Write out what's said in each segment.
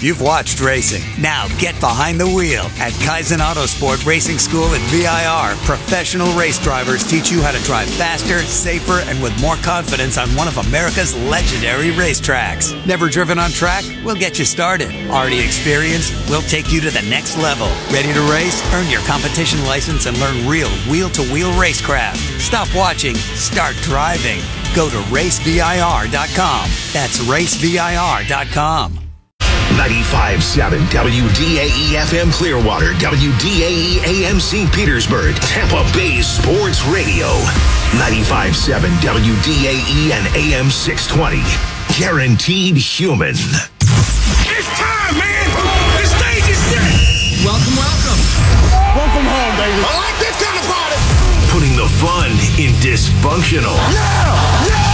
You've watched racing. Now get behind the wheel. At Kaizen Autosport Racing School at VIR, professional race drivers teach you how to drive faster, safer, and with more confidence on one of America's legendary racetracks. Never driven on track? We'll get you started. Already experienced? We'll take you to the next level. Ready to race? Earn your competition license and learn real wheel-to-wheel racecraft. Stop watching. Start driving. Go to racevir.com. That's racevir.com. 95.7 WDAE FM Clearwater, WDAE AM St. Petersburg, Tampa Bay Sports Radio. 95.7 WDAE and AM 620. Guaranteed human. It's time, man! The stage is set! Welcome. Welcome home, baby. I like this kind of party! Putting the fun in dysfunctional. Yeah!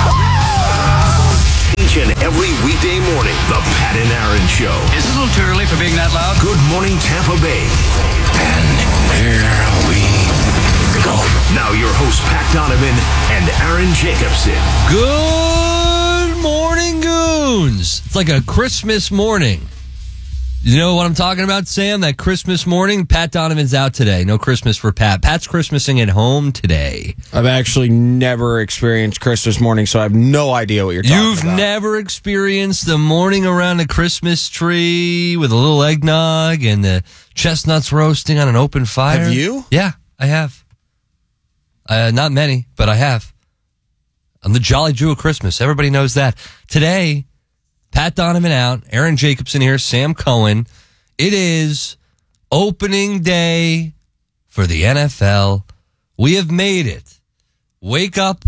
Each and every weekday morning, the Pat and Aaron Show. Is it a little too early for being that loud? Good morning, Tampa Bay. And here we go. Now your hosts, Pat Donovan and Aaron Jacobson. Good morning, goons. It's like a Christmas morning. You know what I'm talking about, Sam? That Christmas morning? Pat Donovan's out today. No Christmas for Pat. Pat's Christmasing at home today. I've actually never experienced Christmas morning, so I have no idea what you're talking about. You've never experienced the morning around a Christmas tree with a little eggnog and the chestnuts roasting on an open fire? Have you? Yeah, I have. Not many, but I have. I'm the Jolly Jew of Christmas. Everybody knows that. Today, Pat Donovan out, Aaron Jacobson here, Sam Cohen. It is opening day for the NFL. We have made it. Wake up,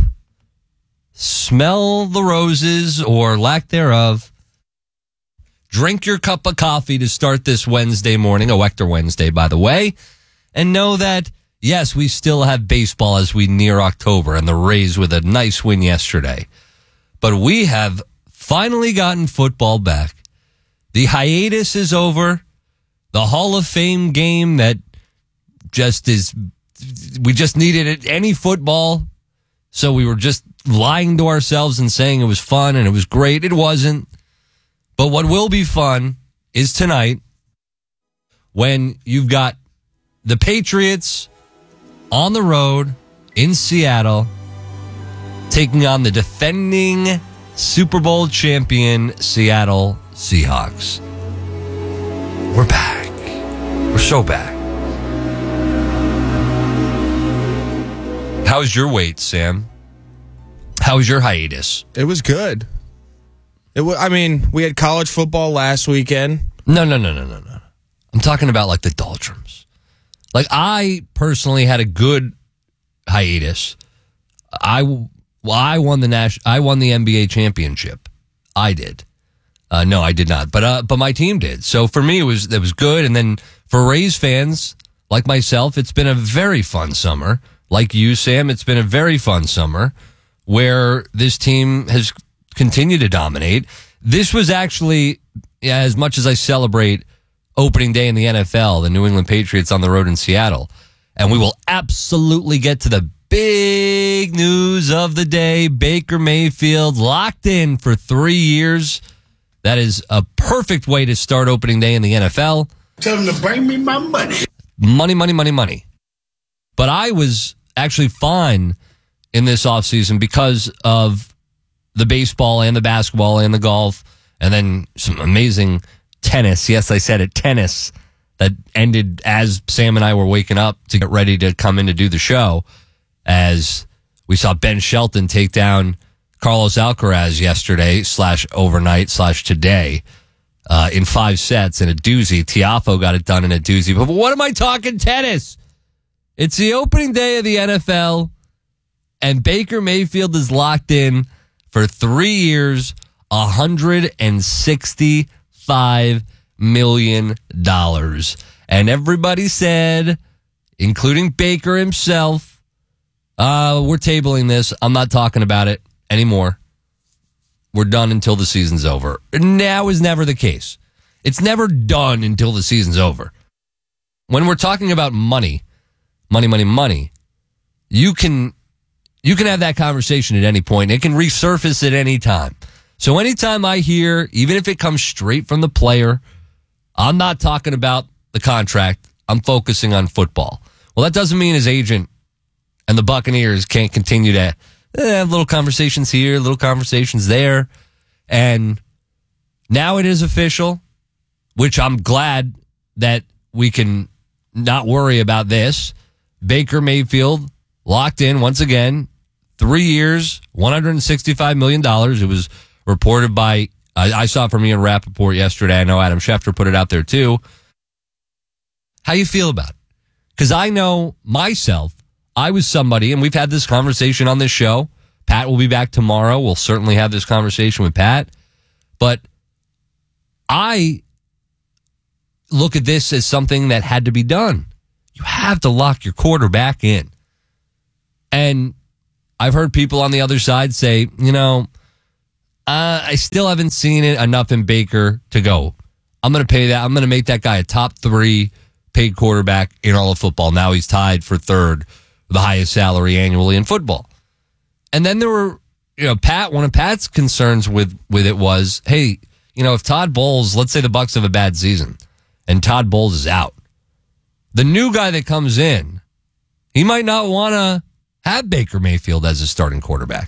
smell the roses or lack thereof. Drink your cup of coffee to start this Wednesday morning, a Wechter Wednesday, by the way, and know that, yes, we still have baseball as we near October and the Rays with a nice win yesterday. But we have finally gotten football back. The hiatus is over. The Hall of Fame game that we just needed any football. So we were just lying to ourselves and saying it was fun and it was great. It wasn't. But what will be fun is tonight when you've got the Patriots on the road in Seattle taking on the defending Super Bowl champion Seattle Seahawks. We're back. We're so back. How's your weight, Sam? How was your hiatus? It was good. We had college football last weekend. No. I'm talking about like the doldrums. Like I personally had a good hiatus. I won the NBA championship. I did. No, I did not. But my team did. So for me, it was good. And then for Rays fans like myself, it's been a very fun summer. Like you, Sam, it's been a very fun summer where this team has continued to dominate. This was actually, as much as I celebrate opening day in the NFL, the New England Patriots on the road in Seattle, and we will absolutely get to the big news of the day. Baker Mayfield locked in for 3 years. That is a perfect way to start opening day in the NFL. Tell them to bring me my money. Money. But I was actually fine in this offseason because of the baseball and the basketball and the golf and then some amazing tennis. Yes, I said it, tennis, that ended as Sam and I were waking up to get ready to come in to do the show, as we saw Ben Shelton take down Carlos Alcaraz yesterday /overnight /today in 5 sets in a doozy. Tiafoe got it done in a doozy. But what am I talking tennis? It's the opening day of the NFL, and Baker Mayfield is locked in for 3 years, $165 million. And everybody said, including Baker himself, we're tabling this. I'm not talking about it anymore. We're done until the season's over. Now is never the case. It's never done until the season's over. When we're talking about money, you can have that conversation at any point. It can resurface at any time. So anytime I hear, even if it comes straight from the player, I'm not talking about the contract. I'm focusing on football. Well, that doesn't mean his agent and the Buccaneers can't continue to have little conversations here, little conversations there. And now it is official, which I'm glad that we can not worry about this. Baker Mayfield locked in once again, 3 years, $165 million. It was reported by, I saw it from Ian Rappaport yesterday. I know Adam Schefter put it out there too. How you feel about it? Because I know myself, I was somebody, and we've had this conversation on this show. Pat will be back tomorrow. We'll certainly have this conversation with Pat. But I look at this as something that had to be done. You have to lock your quarterback in. And I've heard people on the other side say, I still haven't seen it enough in Baker to go, I'm going to pay that. I'm going to make that guy a top 3 paid quarterback in all of football. Now he's tied for third, the highest salary annually in football. And then there were, one of Pat's concerns with it was, hey, if Todd Bowles, let's say the Bucs have a bad season and Todd Bowles is out, the new guy that comes in, he might not want to have Baker Mayfield as a starting quarterback.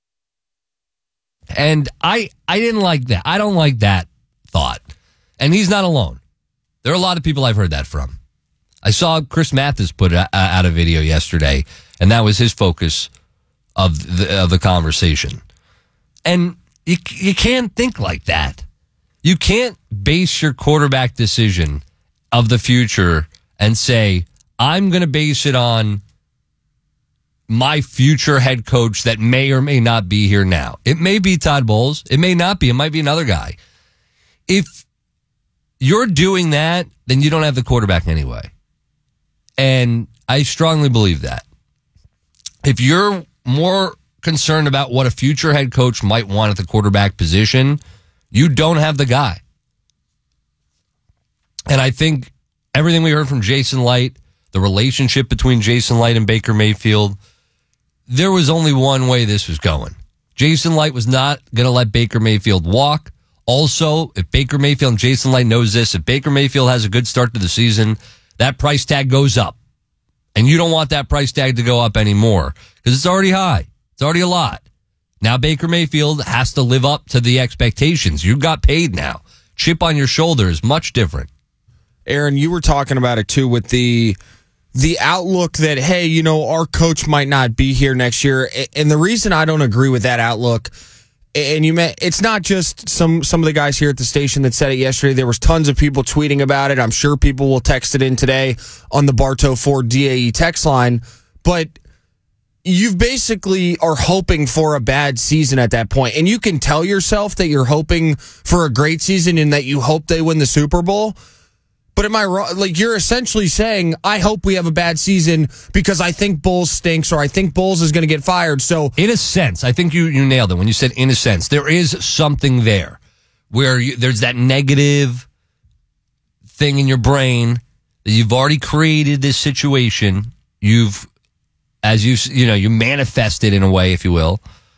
And I didn't like that. I don't like that thought. And he's not alone. There are a lot of people I've heard that from. I saw Chris Mathis put out a video yesterday, and that was his focus of the conversation. And you can't think like that. You can't base your quarterback decision of the future and say, I'm going to base it on my future head coach that may or may not be here now. It may be Todd Bowles. It may not be. It might be another guy. If you're doing that, then you don't have the quarterback anyway. And I strongly believe that. If you're more concerned about what a future head coach might want at the quarterback position, you don't have the guy. And I think everything we heard from Jason Light, the relationship between Jason Light and Baker Mayfield, there was only one way this was going. Jason Light was not going to let Baker Mayfield walk. Also, if Baker Mayfield and Jason Light knows this, if Baker Mayfield has a good start to the season, that price tag goes up. And you don't want that price tag to go up anymore because it's already high. It's already a lot. Now Baker Mayfield has to live up to the expectations. You got paid now. Chip on your shoulder is much different. Aaron, you were talking about it too with the outlook that, hey, our coach might not be here next year. And the reason I don't agree with that outlook, and it's not just some of the guys here at the station that said it yesterday. There was tons of people tweeting about it. I'm sure people will text it in today on the Bartow Ford DAE text line. But you basically are hoping for a bad season at that point. And you can tell yourself that you're hoping for a great season and that you hope they win the Super Bowl. But am I wrong? Like, you're essentially saying, I hope we have a bad season because I think Bowles stinks or I think Bowles is going to get fired. So, in a sense, I think you nailed it when you said in a sense. There is something there where there's that negative thing in your brain that you've already created this situation. You manifested in a way, if you will,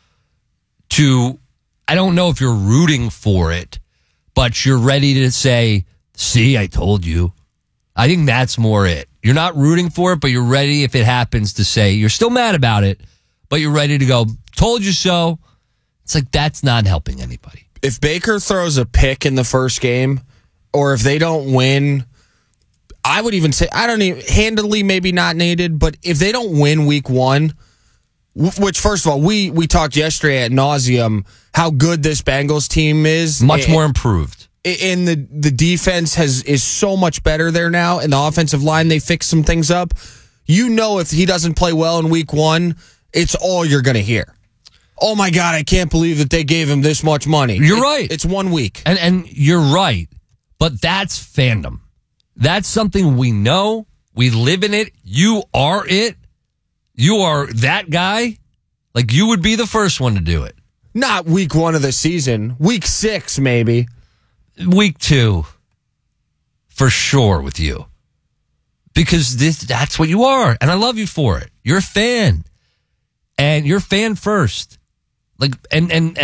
I don't know if you're rooting for it, but you're ready to say, see, I told you. I think that's more it. You're not rooting for it, but you're ready if it happens to say, you're still mad about it, but you're ready to go, told you so. It's like, that's not helping anybody. If Baker throws a pick in the first game, or if they don't win, I would even say, handily maybe not needed, but if they don't win week 1, which first of all, we talked yesterday ad nauseum how good this Bengals team is. Much more improved. And the defense is so much better there now, and the offensive line, they fixed some things up. If he doesn't play well in week 1, it's all you're going to hear. Oh my God, I can't believe that they gave him this much money. You're right. It's 1 week. And you're right, but that's fandom. That's something we know. We live in it. You are it. You are that guy. Like, you would be the first one to do it. Not week 1 of the season. Week 6, maybe. Week 2, for sure with you. Because that's what you are. And I love you for it. You're a fan. And you're fan first. Like, and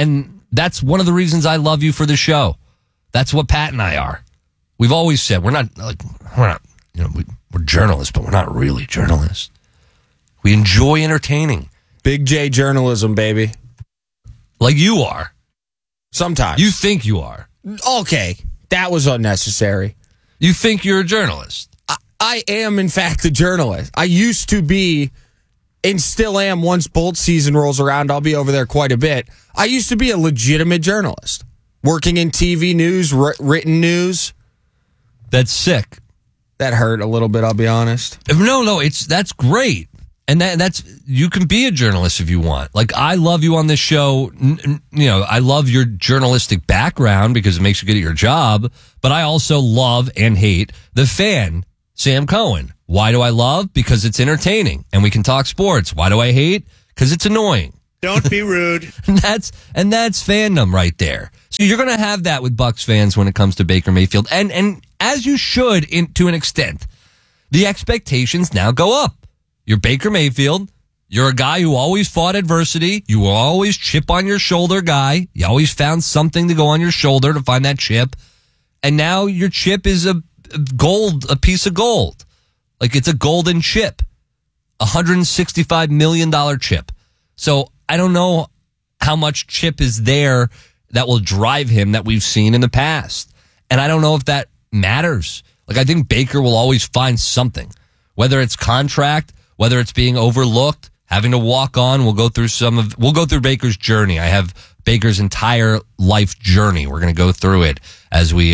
that's one of the reasons I love you for the show. That's what Pat and I are. We've always said we're not, we're journalists, but we're not really journalists. We enjoy entertaining. Big J journalism, baby. Like you are. Sometimes. You think you are. Okay, that was unnecessary. You think you're a journalist. I am, in fact, a journalist. I used to be, and still am. Once bolt season rolls around, I'll be over there quite a bit. I used to be a legitimate journalist, working in TV news, written news. That's sick. That hurt a little bit, I'll be honest. No, that's great. And that's you can be a journalist if you want. Like, I love you on this show. I love your journalistic background because it makes you good at your job. But I also love and hate the fan, Sam Cohen. Why do I love? Because it's entertaining and we can talk sports. Why do I hate? Because it's annoying. Don't be rude. and that's fandom right there. So you're going to have that with Bucs fans when it comes to Baker Mayfield. And as you should to an extent, the expectations now go up. You're Baker Mayfield. You're a guy who always fought adversity. You were always chip on your shoulder guy. You always found something to go on your shoulder to find that chip. And now your chip is a piece of gold. Like, it's a golden chip. $165 million chip. So I don't know how much chip is there that will drive him that we've seen in the past. And I don't know if that matters. Like, I think Baker will always find something, whether it's contract, whether it's being overlooked, having to walk on. We'll go through Baker's journey. I have Baker's entire life journey. We're going to go through it as we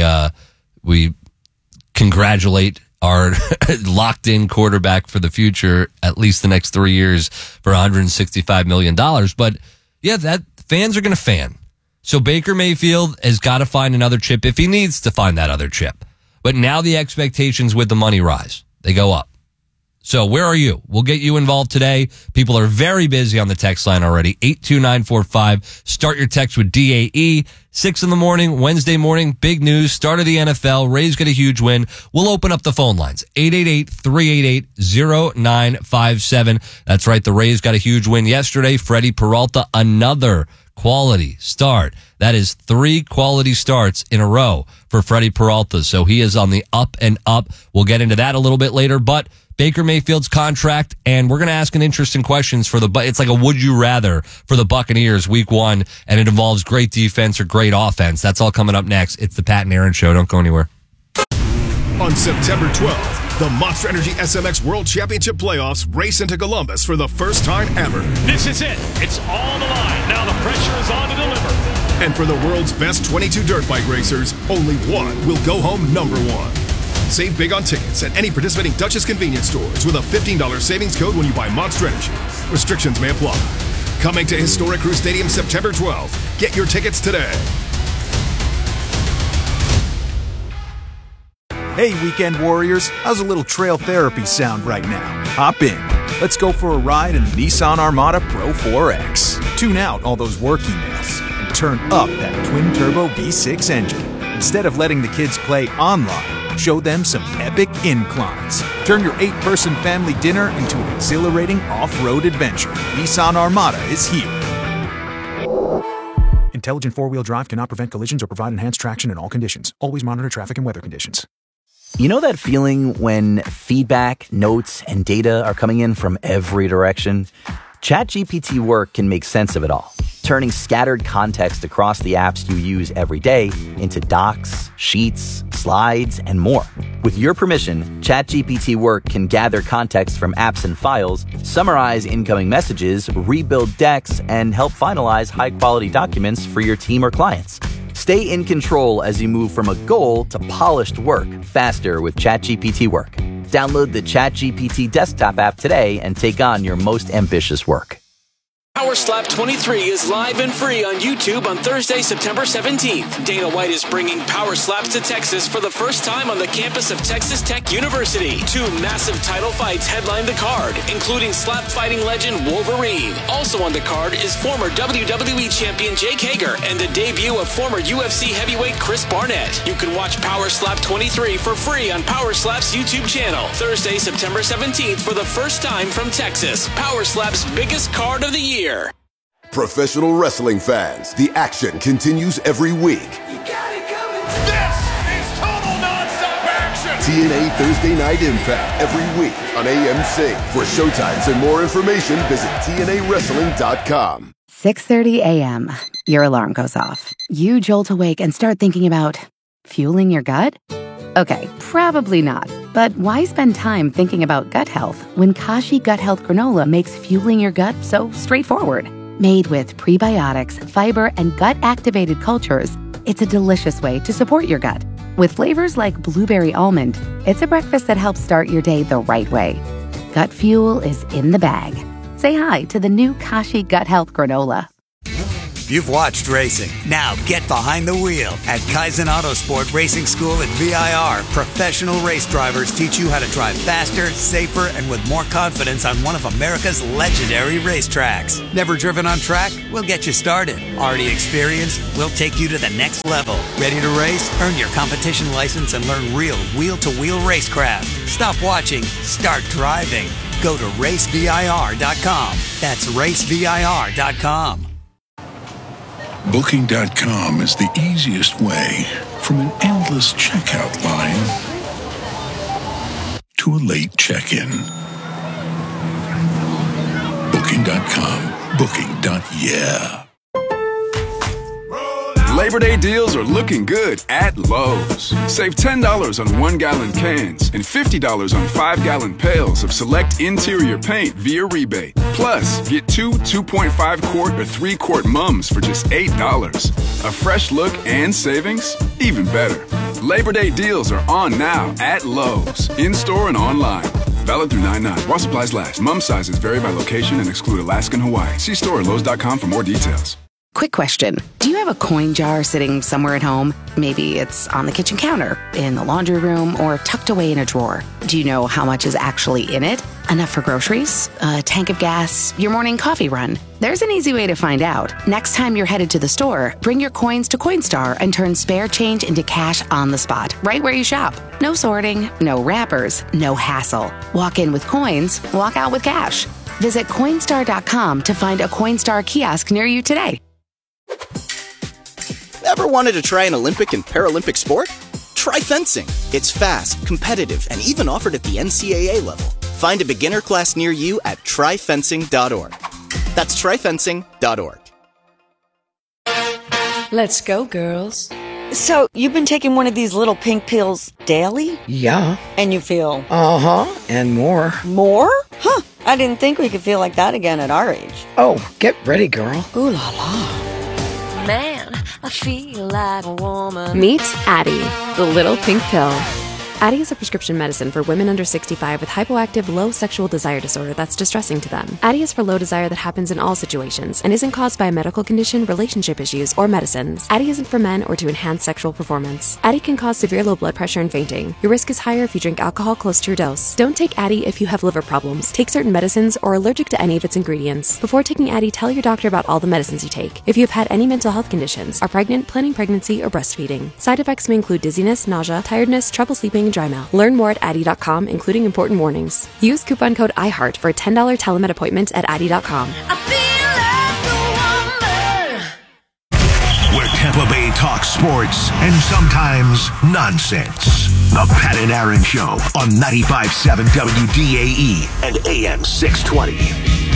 congratulate our locked in quarterback for the future, at least the next 3 years, for $165 million. But yeah, that fans are going to fan. So Baker Mayfield has got to find another chip if he needs to find that other chip. But now the expectations with the money rise. They go up. So where are you? We'll get you involved today. People are very busy on the text line already. 82945. Start your text with DAE. 6 in the morning, Wednesday morning. Big news. Start of the NFL. Rays get a huge win. We'll open up the phone lines. 888-388-0957. That's right. The Rays got a huge win yesterday. Freddie Peralta, another quality start. That is 3 quality starts in a row for Freddie Peralta. So he is on the up and up. We'll get into that a little bit later, but Baker Mayfield's contract, and we're going to ask an interesting questions for it's like a would you rather for the Buccaneers week 1, and it involves great defense or great offense. That's all coming up next. It's the Pat and Aaron Show. Don't go anywhere. On September 12th, the Monster Energy SMX World Championship Playoffs race into Columbus for the first time ever. This is it. It's all the line. Now the pressure is on to deliver. And for the world's best 22 dirt bike racers, only one will go home number 1. Save big on tickets at any participating Duchess convenience stores with a $15 savings code when you buy Monster Energy. Restrictions may apply. Coming to Historic Crew Stadium September 12th. Get your tickets today. Hey, weekend warriors, how's a little trail therapy sound right now? Hop in. Let's go for a ride in the Nissan Armada Pro 4X. Tune out all those work emails and turn up that twin-turbo V6 engine. Instead of letting the kids play online, show them some epic inclines. Turn your 8-person family dinner into an exhilarating off-road adventure. Nissan Armada is here. Intelligent four-wheel drive cannot prevent collisions or provide enhanced traction in all conditions. Always monitor traffic and weather conditions. You know that feeling when feedback, notes, and data are coming in from every direction? ChatGPT Work can make sense of it all, turning scattered context across the apps you use every day into docs, sheets, slides, and more. With your permission, ChatGPT Work can gather context from apps and files, summarize incoming messages, rebuild decks, and help finalize high-quality documents for your team or clients. Stay in control as you move from a goal to polished work faster with ChatGPT Work. Download the ChatGPT desktop app today and take on your most ambitious work. Power Slap 23 is live and free on YouTube on Thursday, September 17th. Dana White is bringing Power Slaps to Texas for the first time on the campus of Texas Tech University. 2 massive title fights headline the card, including slap fighting legend Wolverine. Also on the card is former WWE champion Jake Hager and the debut of former UFC heavyweight Chris Barnett. You can watch Power Slap 23 for free on Power Slap's YouTube channel. Thursday, September 17th for the first time from Texas. Power Slap's biggest card of the year. Professional wrestling fans, the action continues every week. This is total nonstop action. TNA Thursday Night Impact every week on AMC. For showtimes and more information, visit TNAWrestling.com. 6:30 a.m. Your alarm goes off. You jolt awake and start thinking about fueling your gut? Okay, probably not. But why spend time thinking about gut health when Kashi Gut Health Granola makes fueling your gut so straightforward? Made with prebiotics, fiber, and gut-activated cultures, it's a delicious way to support your gut. With flavors like blueberry almond, it's a breakfast that helps start your day the right way. Gut fuel is in the bag. Say hi to the new Kashi Gut Health Granola. You've watched racing. Now get behind the wheel. At Kaizen Autosport Racing School at VIR, professional race drivers teach you how to drive faster, safer, and with more confidence on one of America's legendary racetracks. Never driven on track? We'll get you started. Already experienced? We'll take you to the next level. Ready to race? Earn your competition license and learn real wheel-to-wheel racecraft. Stop watching. Start driving. Go to racevir.com. That's racevir.com. Booking.com is the easiest way from an endless checkout line to a late check-in. Booking.com. Booking.yeah. Labor Day deals are looking good at Lowe's. Save $10 on 1-gallon cans and $50 on 5-gallon pails of select interior paint via rebate. Plus, get 2 2.5-quart or 3-quart mums for just $8. A fresh look and savings? Even better. Labor Day deals are on now at Lowe's, in-store and online. Valid through 9/9. While supplies last. Mum sizes vary by location and exclude Alaska and Hawaii. See store at Lowe's.com for more details. Quick question. Do you have a coin jar sitting somewhere at home? Maybe it's on the kitchen counter, in the laundry room, or tucked away in a drawer. Do you know how much is actually in it? Enough for groceries? A tank of gas? Your morning coffee run? There's an easy way to find out. Next time you're headed to the store, bring your coins to Coinstar and turn spare change into cash on the spot, right where you shop. No sorting, no wrappers, no hassle. Walk in with coins, walk out with cash. Visit Coinstar.com to find a Coinstar kiosk near you today. Ever wanted to try an Olympic and Paralympic sport? Try fencing. It's fast, competitive, and even offered at the NCAA level. Find a beginner class near you at tryfencing.org. That's tryfencing.org. Let's go, girls. So, you've been taking one of these little pink pills daily? Yeah. And you feel? Uh-huh, and more. More? Huh, I didn't think we could feel like that again at our age. Oh, get ready, girl. Ooh la la. Man, I feel like a woman. Meet Addyi, the little pink pill. Addyi is a prescription medicine for women under 65 with hypoactive low sexual desire disorder that's distressing to them. Addyi is for low desire that happens in all situations and isn't caused by a medical condition, relationship issues, or medicines. Addyi isn't for men or to enhance sexual performance. Addyi can cause severe low blood pressure and fainting. Your risk is higher if you drink alcohol close to your dose. Don't take Addyi if you have liver problems, take certain medicines, or are allergic to any of its ingredients. Before taking Addyi, tell your doctor about all the medicines you take. If you have had any mental health conditions, are pregnant, planning pregnancy, or breastfeeding. Side effects may include dizziness, nausea, tiredness, trouble sleeping, and dry mouth. Learn more at Addyi.com, including important warnings. Use coupon code IHEART for a $10 telemed appointment at Addyi.com. Where Tampa Bay talks sports and sometimes nonsense. The Pat and Aaron Show on 95.7 WDAE and AM 620.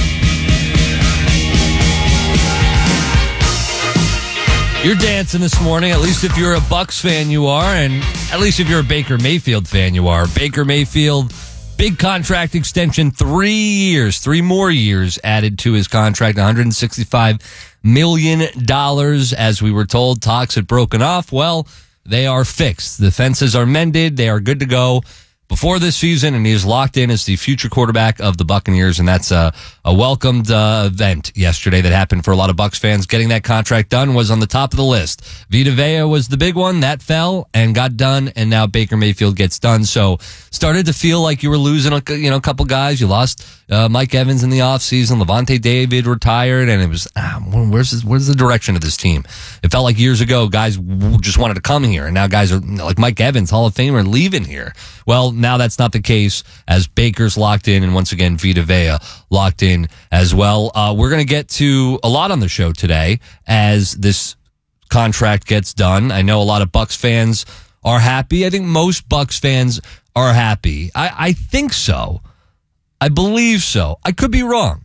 You're dancing this morning, at least if you're a Bucks fan you are, and at least if you're a Baker Mayfield fan you are. Baker Mayfield, big contract extension, 3 years, 3 more years added to his contract, $165 million. As we were told, talks had broken off. Well, they are fixed. The fences are mended. They are good to go before this season, and he is locked in as the future quarterback of the Buccaneers, and that's a welcomed event yesterday that happened for a lot of Bucs fans. Getting that contract done was on the top of the list. Vita Vea was the big one. That fell and got done, and now Baker Mayfield gets done. So started to feel like you were losing a couple guys. You lost Mike Evans in the offseason. Levante David retired, and it was, where's the direction of this team? It felt like years ago guys just wanted to come here, and now guys are like Mike Evans, Hall of Famer, leaving here. Well, now that's not the case as Baker's locked in, and once again, Vita Vea locked in as well. We're going to get to a lot on the show today as this contract gets done. I know a lot of Bucs fans are happy. I think most Bucs fans are happy. I think so. I believe so. I could be wrong.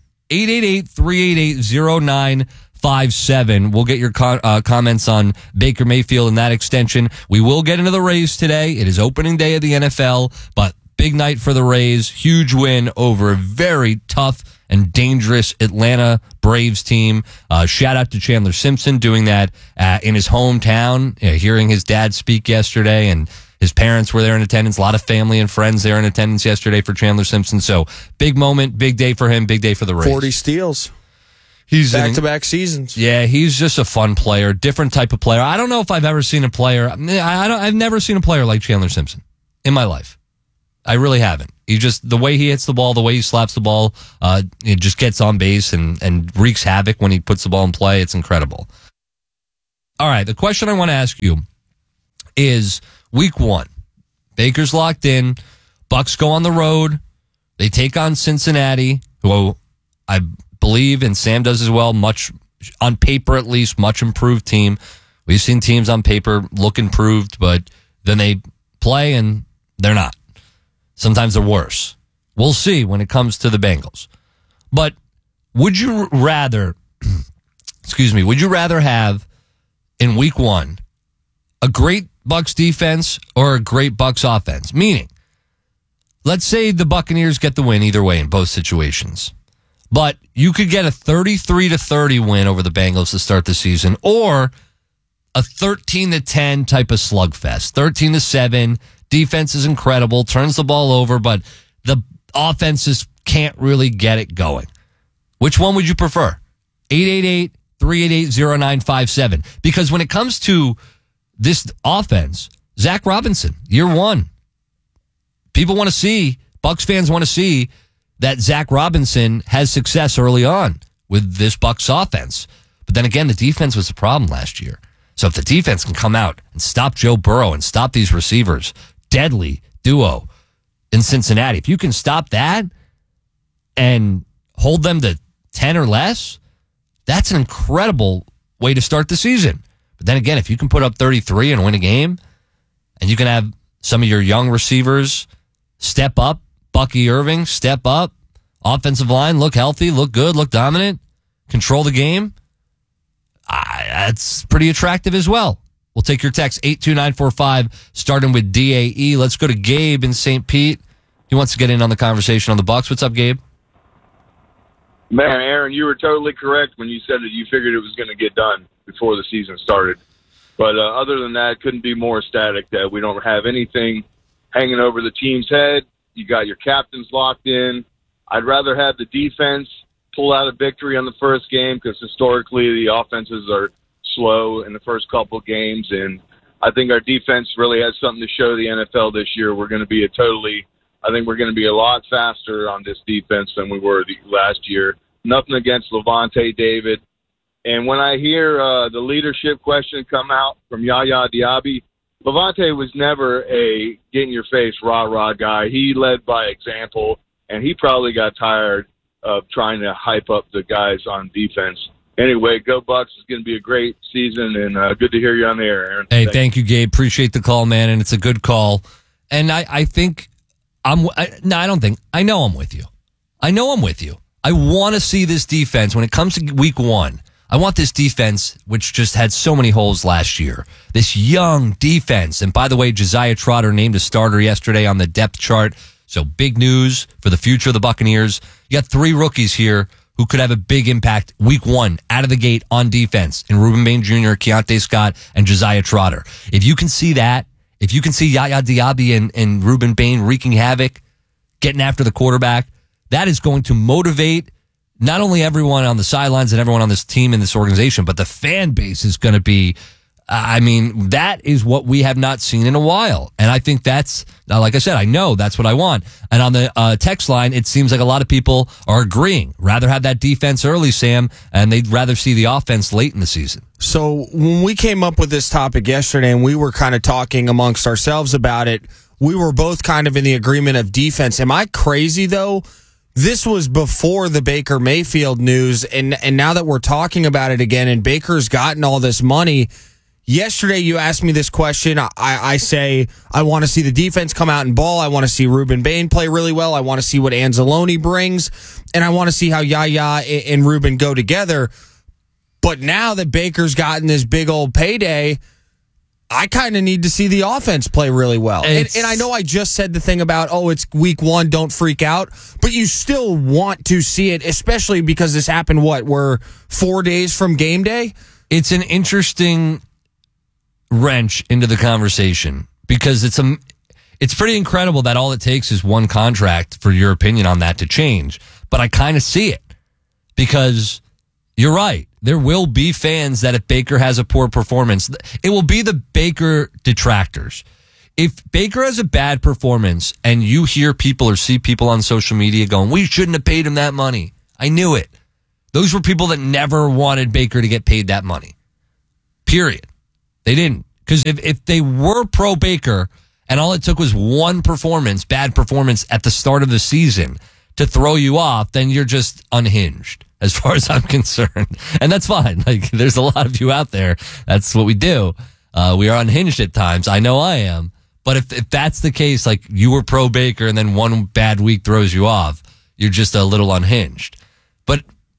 888-388-0957. We'll get your comments on Baker Mayfield and that extension. We will get into the Rays today. It is opening day of the NFL, but big night for the Rays. Huge win over a very tough and dangerous Atlanta Braves team. Shout out to Chandler Simpson doing that in his hometown, hearing his dad speak yesterday, and his parents were there in attendance. A lot of family and friends there in attendance yesterday for Chandler Simpson. So big moment, big day for him, big day for the Rays. 40 steals. He's back-to-back seasons. Yeah, he's just a fun player, different type of player. I don't know if I've ever seen a player. I've never seen a player like Chandler Simpson in my life. I really haven't. He just, the way he hits the ball, the way he slaps the ball, it just gets on base and wreaks havoc when he puts the ball in play. It's incredible. All right, the question I want to ask you is week 1. Baker's locked in. Bucs go on the road. They take on Cincinnati, who I believe, and Sam does as well, much on paper at least, much improved team. We've seen teams on paper look improved, but then they play and they're not. Sometimes they're worse. We'll see when it comes to the Bengals. But would you rather, would you rather have in week 1 a great Bucs defense or a great Bucs offense? Meaning, let's say the Buccaneers get the win either way in both situations. But you could get a 33-30 win over the Bengals to start the season, or a 13-10 type of slugfest. 13-7. Defense is incredible, turns the ball over, but the offenses can't really get it going. Which one would you prefer? 888-388-0957. Because when it comes to this offense, Zach Robinson, year 1. People want to see, Bucs fans want to see that Zach Robinson has success early on with this Bucs offense. But then again, the defense was the problem last year. So if the defense can come out and stop Joe Burrow and stop these receivers, deadly duo in Cincinnati, if you can stop that and hold them to 10 or less, that's an incredible way to start the season. But then again, if you can put up 33 and win a game, and you can have some of your young receivers step up, Bucky Irving, step up, offensive line, look healthy, look good, look dominant, control the game, that's pretty attractive as well. We'll take your text, 82945, starting with DAE. Let's go to Gabe in St. Pete. He wants to get in on the conversation on the Bucs. What's up, Gabe? Man, Aaron, you were totally correct when you said that you figured it was going to get done before the season started. But other than that, couldn't be more ecstatic that we don't have anything hanging over the team's head. You got your captains locked in. I'd rather have the defense pull out a victory on the first game because historically the offenses are slow in the first couple of games, and I think our defense really has something to show the NFL this year. We're going to be I think we're going to be a lot faster on this defense than we were last year. Nothing against Levante David. And when I hear the leadership question come out from Yaya Diaby, Levante was never a get-in-your-face, rah-rah guy. He led by example, and he probably got tired of trying to hype up the guys on defense. Anyway, go Bucs. It's going to be a great season, and good to hear you on the air, Aaron. Hey, thank you, Gabe. Appreciate the call, man, and it's a good call. And I think I know I'm with you. I know I'm with you. I want to see this defense when it comes to week 1. I want this defense, which just had so many holes last year, this young defense. And by the way, Josiah Trotter named a starter yesterday on the depth chart. So big news for the future of the Buccaneers. You got 3 rookies here who could have a big impact week 1 out of the gate on defense in Reuben Bain Jr., Keontae Scott, and Josiah Trotter. If you can see that, if you can see Yaya Diaby and Reuben Bain wreaking havoc, getting after the quarterback, that is going to motivate not only everyone on the sidelines and everyone on this team and this organization, but the fan base is going to be, that is what we have not seen in a while. And I think that's, like I said, I know that's what I want. And on the text line, it seems like a lot of people are agreeing. Rather have that defense early, Sam, and they'd rather see the offense late in the season. So when we came up with this topic yesterday and we were kind of talking amongst ourselves about it, we were both kind of in the agreement of defense. Am I crazy, though? This was before the Baker Mayfield news, and now that we're talking about it again, and Baker's gotten all this money. Yesterday, you asked me this question. I say I want to see the defense come out and ball. I want to see Ruben Bain play really well. I want to see what Anzalone brings, and I want to see how Yaya and Ruben go together. But now that Baker's gotten this big old payday, I kind of need to see the offense play really well. And I know I just said the thing about, it's week 1, don't freak out. But you still want to see it, especially because this happened, we're 4 days from game day? It's an interesting wrench into the conversation because it's pretty incredible that all it takes is one contract for your opinion on that to change. But I kind of see it because you're right. There will be fans that if Baker has a poor performance, it will be the Baker detractors. If Baker has a bad performance and you hear people or see people on social media going, we shouldn't have paid him that money. I knew it. Those were people that never wanted Baker to get paid that money. Period. They didn't. Because if they were pro Baker and all it took was one performance, bad performance at the start of the season to throw you off, then you're just unhinged as far as I'm concerned. And that's fine. Like, there's a lot of you out there. That's what we do. We are unhinged at times. I know I am. But if that's the case, like you were pro Baker and then one bad week throws you off, you're just a little unhinged. But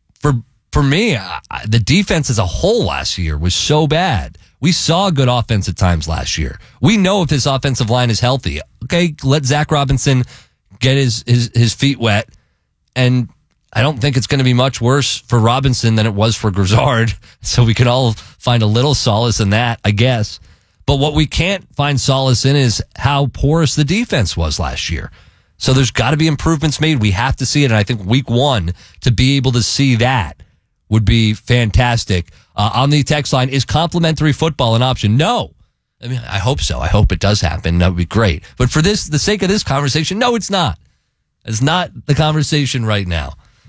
for me, the defense as a whole last year was so bad. We saw good offense at times last year. We know if his offensive line is healthy. Okay, let Zach Robinson get his feet wet. And I don't think it's going to be much worse for Robinson than it was for Grizzard. So we can all find a little solace in that, I guess. But what we can't find solace in is how porous the defense was last year. So there's got to be improvements made. We have to see it. And I think week 1, to be able to see that would be fantastic. On the text line, is complimentary football an option? No. I mean, I hope so. I hope it does happen. That would be great. But for the sake of this conversation, no, it's not. It's not the conversation right now.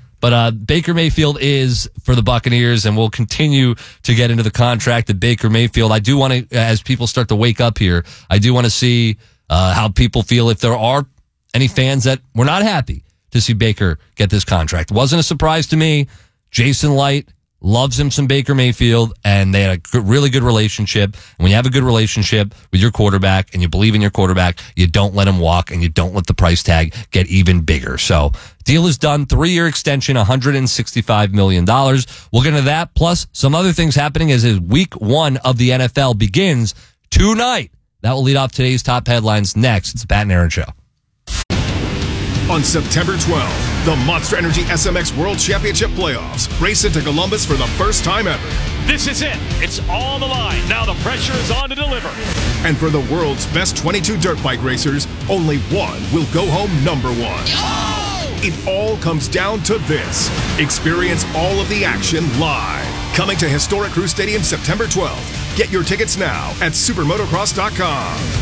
But Baker Mayfield is for the Buccaneers, and we'll continue to get into the contract of Baker Mayfield. I do want to, as people start to wake up here, I do want to see how people feel if there are any fans that were not happy to see Baker get this contract. Wasn't a surprise to me. Jason Light loves him some Baker Mayfield, and they had a really good relationship. And when you have a good relationship with your quarterback and you believe in your quarterback, you don't let him walk and you don't let the price tag get even bigger. So deal is done. 3-year extension, $165 million. We'll get into that, plus some other things happening as week 1 of the NFL begins tonight. That will lead off today's top headlines next. It's the Pat and Aaron Show. On September 12th, the Monster Energy SMX World Championship Playoffs race into Columbus for the first time ever. This is it. It's on the line. Now the pressure is on to deliver. And for the world's best 22 dirt bike racers, only one will go home number 1. Oh! It all comes down to this. Experience all of the action live. Coming to historic Crew Stadium September 12th. Get your tickets now at supermotocross.com.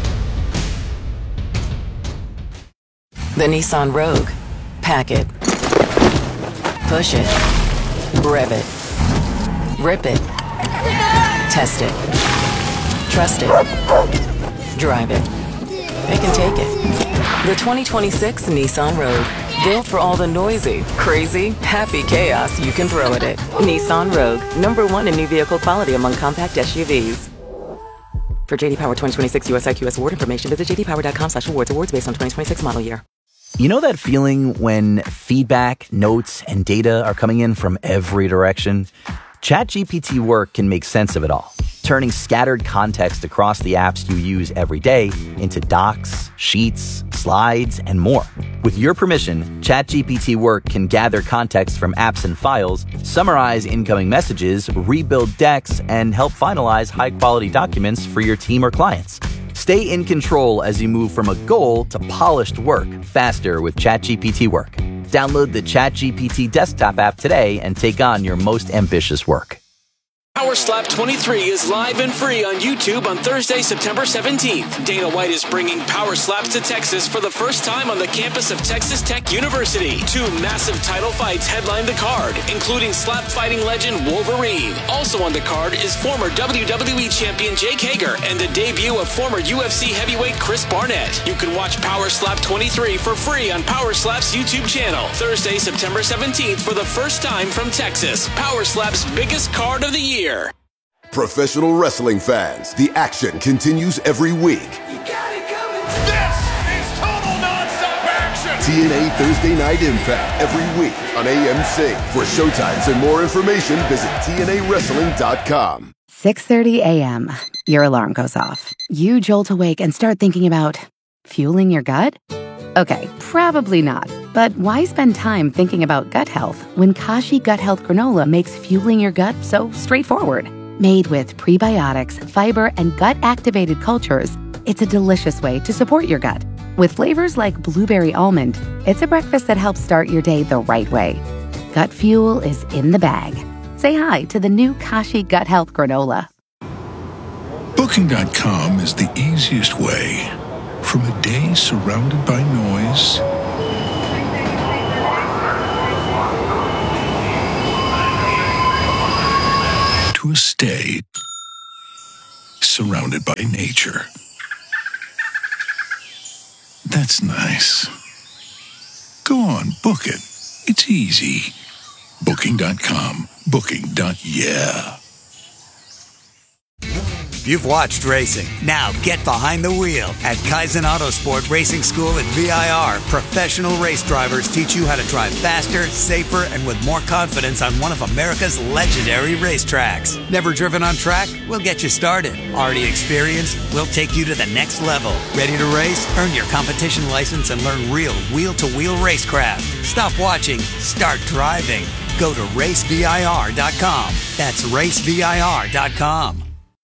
The Nissan Rogue. Pack it. Push it. Rev it. Rip it. Test it. Trust it. Drive it. It can take it. The 2026 Nissan Rogue. Built for all the noisy, crazy, happy chaos you can throw at it. Nissan Rogue. #1 in new vehicle quality among compact SUVs. For JD Power 2026 US IQS award information, visit jdpower.com/awards. Awards based on 2026 model year. You know that feeling when feedback, notes, and data are coming in from every direction? ChatGPT Work can make sense of it all, turning scattered context across the apps you use every day into docs, sheets, slides, and more. With your permission, ChatGPT Work can gather context from apps and files, summarize incoming messages, rebuild decks, and help finalize high-quality documents for your team or clients. Stay in control as you move from a goal to polished work faster with ChatGPT Work. Download the ChatGPT desktop app today and take on your most ambitious work. Power Slap 23 is live and free on YouTube on Thursday, September 17th. Dana White is bringing Power Slaps to Texas for the first time on the campus of Texas Tech University. 2 massive title fights headline the card, including slap fighting legend Wolverine. Also on the card is former WWE champion Jake Hager and the debut of former UFC heavyweight Chris Barnett. You can watch Power Slap 23 for free on Power Slap's YouTube channel. Thursday, September 17th for the first time from Texas. Power Slap's biggest card of the year. Professional wrestling fans, the action continues every week. This is total nonstop action. TNA Thursday Night Impact every week on AMC. For showtimes and more information, visit TNAWrestling.com. 6:30 a.m. Your alarm goes off. You jolt awake and start thinking about fueling your gut? Okay, probably not. But why spend time thinking about gut health when Kashi Gut Health Granola makes fueling your gut so straightforward? Made with prebiotics, fiber, and gut-activated cultures, it's a delicious way to support your gut. With flavors like blueberry almond, it's a breakfast that helps start your day the right way. Gut fuel is in the bag. Say hi to the new Kashi Gut Health Granola. Booking.com is the easiest way. From a day surrounded by noise to a stay surrounded by nature. That's nice. Go on, book it. It's easy. Booking.com. Booking.yeah. You've watched racing. Now get behind the wheel. At Kaizen Autosport Racing School at VIR, professional race drivers teach you how to drive faster, safer, and with more confidence on one of America's legendary racetracks. Never driven on track? We'll get you started. Already experienced? We'll take you to the next level. Ready to race? Earn your competition license and learn real wheel-to-wheel racecraft. Stop watching. Start driving. Go to racevir.com. That's racevir.com.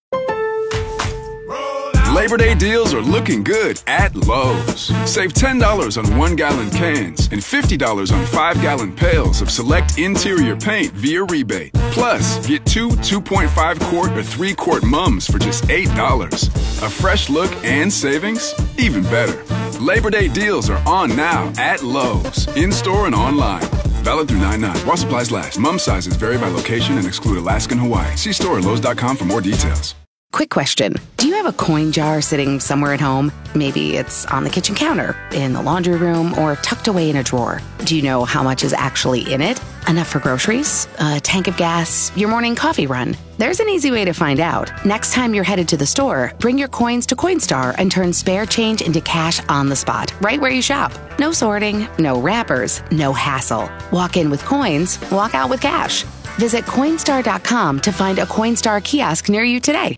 Labor Day deals are looking good at Lowe's. Save $10 on 1-gallon cans and $50 on 5-gallon pails of select interior paint via rebate. Plus, get 2 2.5-quart or 3-quart mums for just $8. A fresh look and savings? Even better. Labor Day deals are on now at Lowe's, in-store and online. Valid through 9/9. While supplies last. Mum sizes vary by location and exclude Alaska and Hawaii. See store at Lowe's.com for more details. Quick question. Do you have a coin jar sitting somewhere at home? Maybe it's on the kitchen counter, in the laundry room, or tucked away in a drawer. Do you know how much is actually in it? Enough for groceries? A tank of gas? Your morning coffee run? There's an easy way to find out. Next time you're headed to the store, bring your coins to Coinstar and turn spare change into cash on the spot, right where you shop. No sorting, no wrappers, no hassle. Walk in with coins, walk out with cash. Visit Coinstar.com to find a Coinstar kiosk near you today.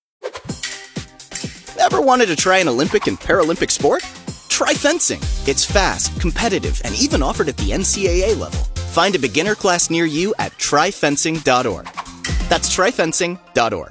Ever wanted to try an Olympic and Paralympic sport? Try fencing. It's fast, competitive, and even offered at the NCAA level. Find a beginner class near you at tryfencing.org. That's tryfencing.org.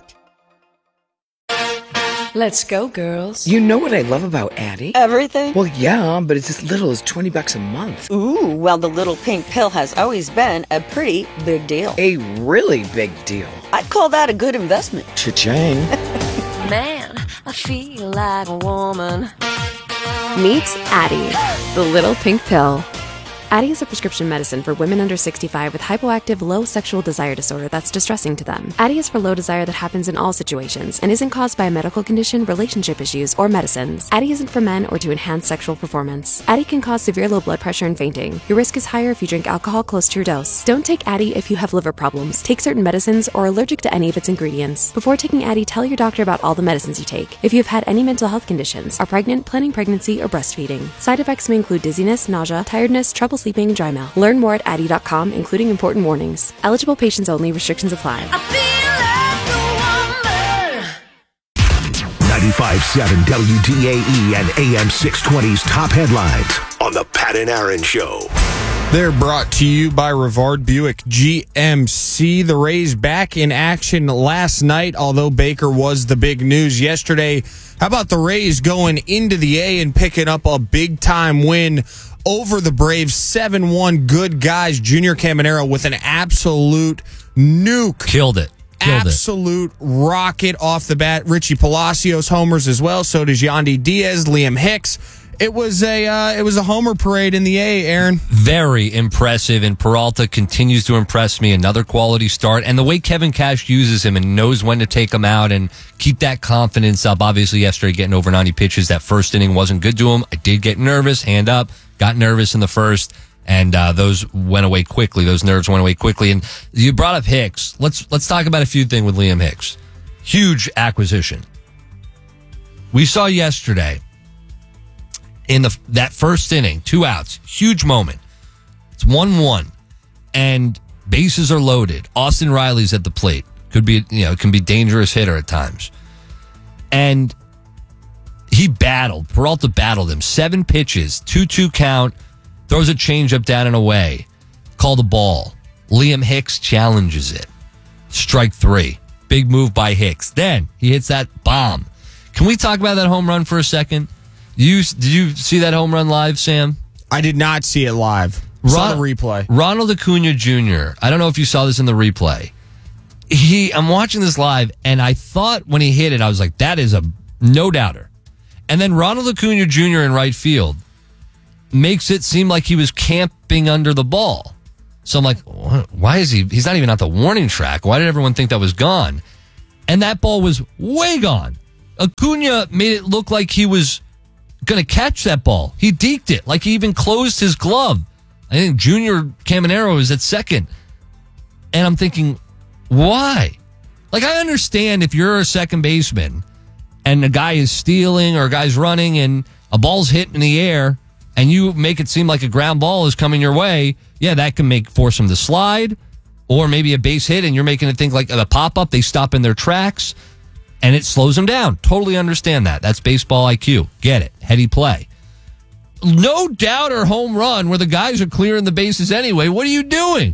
Let's go, girls. You know what I love about Addie? Everything? Well, yeah, but it's as little as $20 a month. Ooh, well, the little pink pill has always been a pretty big deal. A really big deal. I'd call that a good investment. Cha-ching. Man, I feel like a woman. Meet Addie, the little pink pill. Addie is a prescription medicine for women under 65 with hypoactive low sexual desire disorder that's distressing to them. Addie is for low desire that happens in all situations and isn't caused by a medical condition, relationship issues, or medicines. Addie isn't for men or to enhance sexual performance. Addie can cause severe low blood pressure and fainting. Your risk is higher if you drink alcohol close to your dose. Don't take Addie if you have liver problems, take certain medicines, or are allergic to any of its ingredients. Before taking Addie, tell your doctor about all the medicines you take. If you have had any mental health conditions, are pregnant, planning pregnancy, or breastfeeding. Side effects may include dizziness, nausea, tiredness, trouble sleeping, and dry mouth. Learn more at Addie.com, including important warnings. Eligible patients only. Restrictions apply. 95.7 WDAE and AM 620's top headlines on the Pat and Aaron Show. They're brought to you by Rivard Buick GMC. The Rays back in action last night, although Baker was the big news yesterday. How about the Rays going into the A and picking up a big-time win over the Braves, 7-1. Good guys. Junior Caminero with an absolute nuke. Killed it. absolute rocket off the bat. Richie Palacios homers as well. So does Yandy Diaz, Liam Hicks. It was a homer parade in the A, Aaron. Very impressive, and Peralta continues to impress me. Another quality start, and the way Kevin Cash uses him and knows when to take him out and keep that confidence up. Obviously, yesterday getting over 90 pitches, that first inning wasn't good to him. I did get nervous, hand up, got nervous in the first, and those went away quickly. Those nerves went away quickly. And you brought up Hicks. Let's talk about a few things with Liam Hicks. Huge acquisition. We saw yesterday in that first inning, 2 outs, huge moment. It's 1-1, and bases are loaded. Austin Riley's at the plate. Can be a dangerous hitter at times. And he battled. Peralta battled him. 7 pitches, 2-2 count, throws a changeup down and away. Called a ball. Liam Hicks challenges it. Strike 3. Big move by Hicks. Then he hits that bomb. Can we talk about that home run for a second? Did you see that home run live, Sam? I did not see it live. Saw the replay. Ronald Acuna Jr. I don't know if you saw this in the replay. I'm watching this live, and I thought when he hit it, I was like, that is a no-doubter. And then Ronald Acuna Jr. in right field makes it seem like he was camping under the ball. So I'm like, why is he's not even at the warning track. Why did everyone think that was gone? And that ball was way gone. Acuna made it look like he was going to catch that ball. He deked it, like he even closed his glove. I think Junior Caminero was at second. And I'm thinking, why? Like, I understand if you're a second baseman and a guy is stealing or a guy's running and a ball's hit in the air and you make it seem like a ground ball is coming your way, yeah, that can force them to slide, or maybe a base hit and you're making it think like a pop-up, they stop in their tracks and it slows them down. Totally understand that. That's baseball IQ. Get it. Heady play. No doubt or home run where the guys are clearing the bases anyway. What are you doing?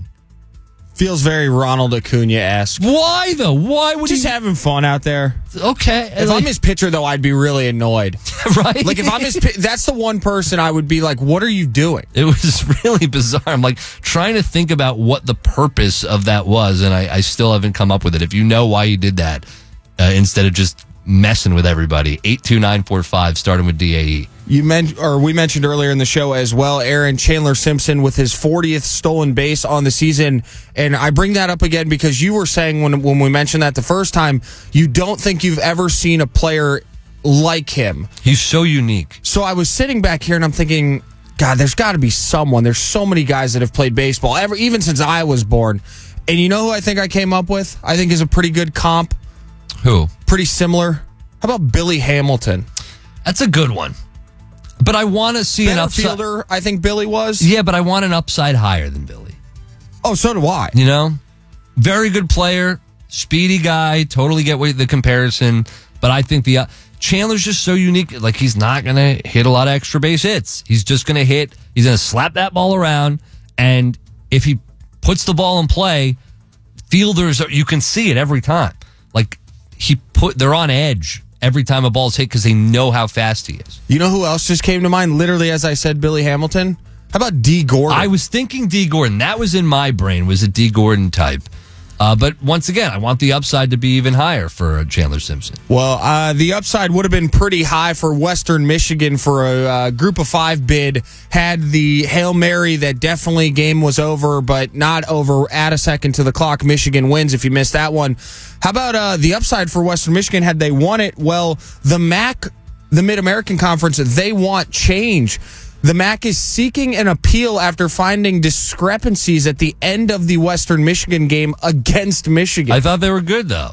Feels very Ronald Acuna-esque. Why, though? Why would Just having fun out there. Okay. If I'm his pitcher, though, I'd be really annoyed. Right? Like, if I'm his that's the one person I would be like, what are you doing? It was really bizarre. I'm like trying to think about what the purpose of that was, and I still haven't come up with it. If you know why you did that, instead of just messing with everybody, 82945, starting with DAE. We mentioned earlier in the show as well, Aaron Chandler Simpson with his 40th stolen base on the season. And I bring that up again because you were saying when we mentioned that the first time, you don't think you've ever seen a player like him. He's so unique. So I was sitting back here and I'm thinking, God, there's got to be someone. There's so many guys that have played baseball, even since I was born. And you know who I think I came up with? I think is a pretty good comp. Who? Pretty similar. How about Billy Hamilton? That's a good one. But I want to see an upside. Fielder, I think Billy was. Yeah, but I want an upside higher than Billy. Oh, so do I. You know? Very good player, speedy guy, totally get the comparison. But I think Chandler's just so unique. Like, he's not going to hit a lot of extra base hits. He's just going to he's going to slap that ball around. And if he puts the ball in play, fielders, you can see it every time. Like, they're on edge every time a ball's hit because they know how fast he is. You know who else just came to mind? Literally, as I said, Billy Hamilton. How about D. Gordon? I was thinking D. Gordon. That was in my brain, was a D. Gordon type. But once again, I want the upside to be even higher for Chandler Simpson. Well, the upside would have been pretty high for Western Michigan for a Group of 5 bid. Had the Hail Mary that definitely game was over, but not over. Add a second to the clock. Michigan wins if you missed that one. How about the upside for Western Michigan had they won it? Well, the MAC, the Mid-American Conference, they want change. The MAC is seeking an appeal after finding discrepancies at the end of the Western Michigan game against Michigan. I thought they were good, though.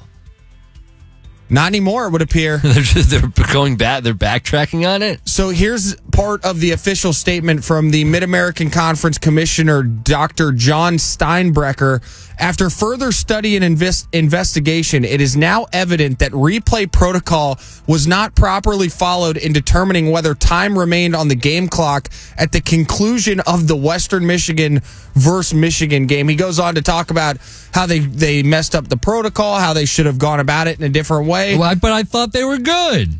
Not anymore, it would appear. They're going back. They're backtracking on it. So here's part of the official statement from the Mid-American Conference Commissioner, Dr. John Steinbrecher. After further study and investigation, it is now evident that replay protocol was not properly followed in determining whether time remained on the game clock at the conclusion of the Western Michigan versus Michigan game. He goes on to talk about how they messed up the protocol, how they should have gone about it in a different way. Well, but I thought they were good.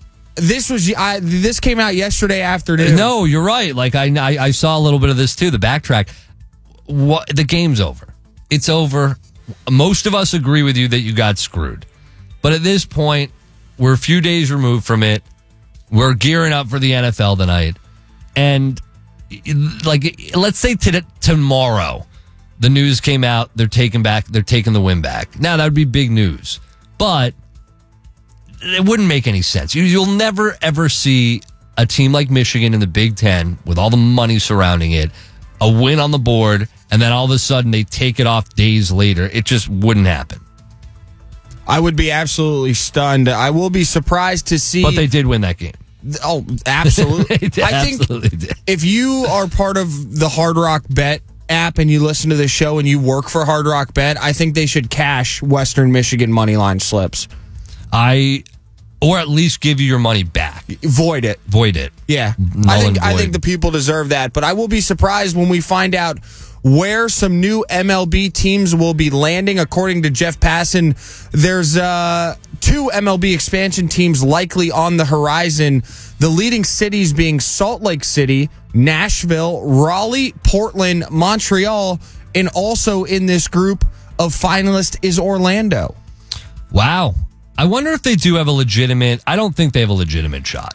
This came out yesterday afternoon. No, you're right. Like I saw a little bit of this too. The backtrack. The game's over. It's over. most of us agree with you that you got screwed. But at this point, we're a few days removed from it. We're gearing up for the NFL tonight. And like, let's say tomorrow, the news came out, they're taking the win back. Now, that would be big news. But it wouldn't make any sense. You'll never, ever see a team like Michigan in the Big Ten, with all the money surrounding it, a win on the board, and then all of a sudden they take it off days later. It just wouldn't happen. I would be absolutely stunned. I will be surprised to see. But they did win that game. Oh, absolutely. I think absolutely did. If you are part of the Hard Rock Bet app and you listen to this show and you work for Hard Rock Bet, I think they should cash Western Michigan money line slips. Or at least give you your money back. Void it. Yeah. I think the people deserve that. But I will be surprised when we find out where some new MLB teams will be landing. According to Jeff Passan, there's 2 MLB expansion teams likely on the horizon. The leading cities being Salt Lake City, Nashville, Raleigh, Portland, Montreal, and also in this group of finalists is Orlando. Wow. I wonder if they do have I don't think they have a legitimate shot.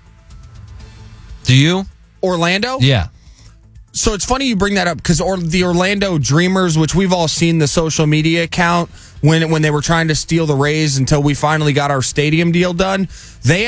Do you? Orlando? Yeah. So it's funny you bring that up because the Orlando Dreamers, which we've all seen the social media account when they were trying to steal the Rays until we finally got our stadium deal done, they